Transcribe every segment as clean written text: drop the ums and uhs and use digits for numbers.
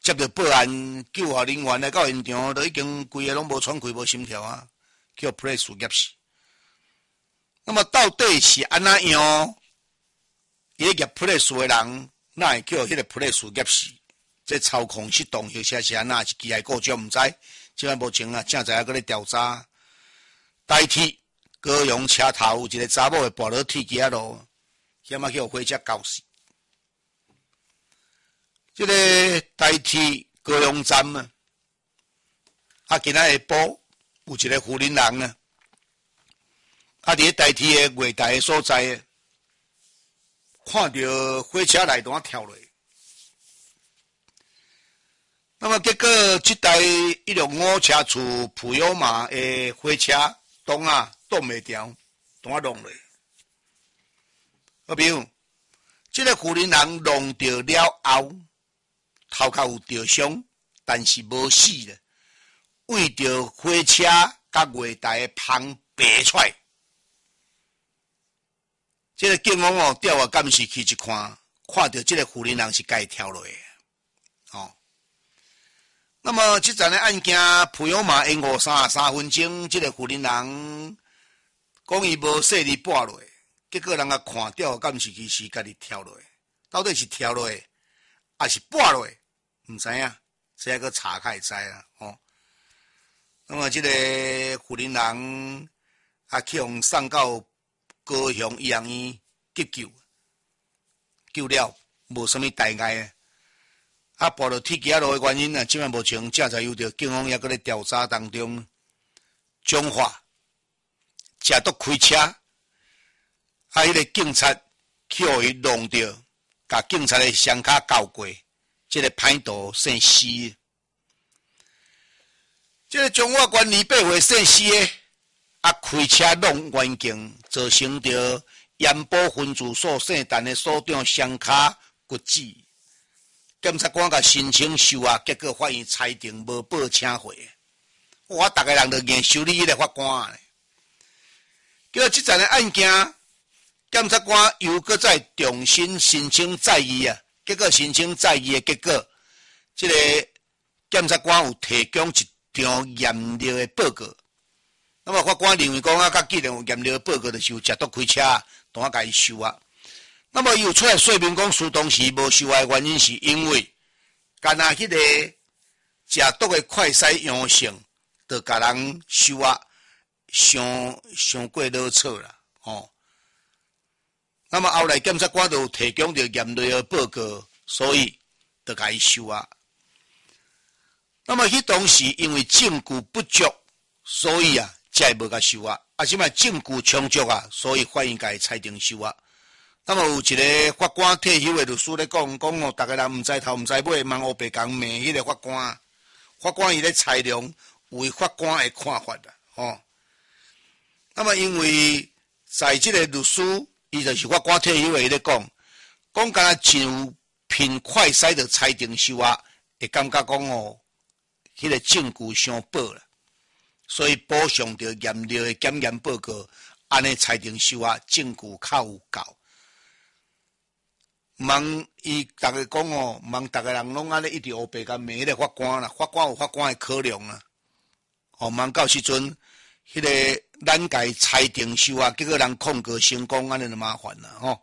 接到报案，救护人员来到现场，都已经规个拢无喘气、无心跳啊，叫普雷斯急死。那么到底是安怎样？伊咧普雷斯的人，哪会叫迄个普雷斯急死？这操控失动，或者是安怎是机械故障，毋知。即摆目前啊，正在搁咧调查。台铁高雄车头有一个查某会跋落铁轨路，险啊叫火车搞死。这个台铁高雄站啊，今仔下晡有一个富人人啊，伫咧台铁的月台的所在，看到火车内段跳落。那么结果，这台165车处普悠玛的火车动袂调，动弄落。好比如，这个富人人弄到了后，头壳有着伤，但是无死咧，为着火车甲月台的旁爬出来。这个警方调啊，监视器一看，看到这个富人人是家跳落的。那么，这阵的案件，普悠玛延误33分钟，这个富人人讲伊无说你跋落，结果人家看掉监视器是家己跳落，到底是跳落，还是跋落，唔知影，这个查开会知啊。那么，这个富人人去用送到高雄医院急救，救了无什么大碍。跋落铁轨路的原因即摆目前正在由着警方也搁咧调查当中。中华食毒开车，迄个警察去互伊弄着，甲警察的双脚交过，这个歹徒姓施。这个中华县李百惠姓施的，开车弄远景，造成着盐埔分驻所姓陈的所长双脚骨折。检察官甲申请收押，结果法院裁定无报请回。我逐个人都验收你迄个法官咧。叫即阵的案件，检察官又搁再重新申请再议啊。结果申请再议的结果，这个检察官有提供一张验尿的报告。那么法官认为讲甲既然有验尿的报告，就是有食毒开车，当啊甲伊收押。那么又出来说明讲，苏当时无收押的原因是因为，干那迄个食毒的快筛阳性，就甲人收押，伤过老扯啦，那么后来检察官就提供着验尿的报告，所以就甲伊收押。那么迄当时因为证据不足，所以才无甲收押。即摆证据充足所以法院甲伊裁定收押。那么有一个法官退休的律师咧讲，逐个人毋知头毋知尾，忙黑白讲骂迄个法官。法官伊咧裁量为法官的看法啦，那么因为在即个律师，伊就是法官退休的，伊咧讲敢若就凭快筛的裁定收押，会感觉讲迄个证据伤薄啦，所以补上着验尿的检验报告，安尼裁定收押，证据较有够。望伊逐个讲望逐个人拢安尼一直黑白甲骂迄个法官啦，法官有法官的考量啦。望到时阵，迄个咱家裁定收押，结果人控告成功，安尼就麻烦啦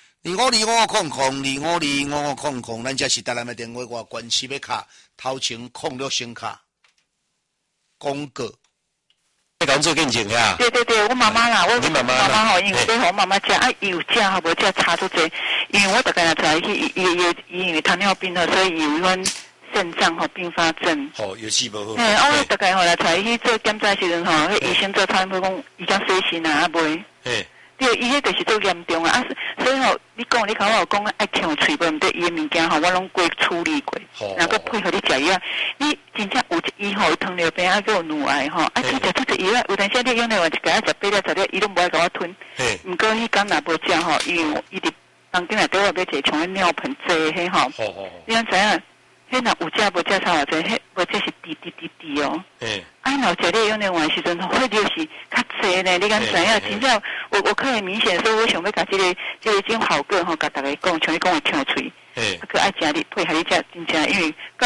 252控，咱才是台南的电话外关系要卡头前控了先卡公告。 讲做见证呀？ 对，我妈妈啦，我妈妈因为要互我妈妈食，伊有食无食差足济，因为我大概出来去，伊因为糖尿病所以有迄肾脏并发症。 有气无好。 我大概来出来去做检查时阵迄医生做差不多讲，伊讲洗肾袂。对，伊迄就是做严重所以你甲我讲爱呛喙无毋对，伊的物件我拢过处理过，然后配合你食药，你真正有一糖尿病还有乳癌去食这个药，有阵时你用的话一个食8粒10粒，伊拢无爱甲我吞。毋过迄天若无食因为伊伫房间内底我要坐像尿盆坐迄你知影？迄若有食无食差偌济，迄无这是滴哦。若有食你用的话时阵，迄就是较济呢。你敢知影？真正我看会明显，所以我想要甲这个种好个甲大家讲，像你讲的呛喙，爱食你配合你食，真正因为。